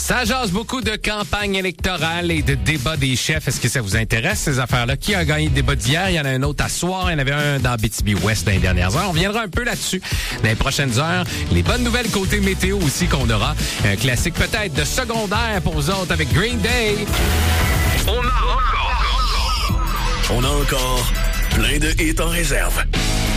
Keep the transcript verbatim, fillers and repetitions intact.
Ça jase beaucoup de campagne électorale et de débat des chefs. Est-ce que ça vous intéresse, ces affaires-là? Qui a gagné le débat d'hier? Il y en a un autre à soir. Il y en avait un dans Abitibi-Ouest dans les dernières heures. On reviendra un peu là-dessus dans les prochaines heures. Les bonnes nouvelles côté météo aussi qu'on aura. Un classique peut-être de secondaire pour vous autres avec Green Day. On a encore... On a encore plein de hits en réserve.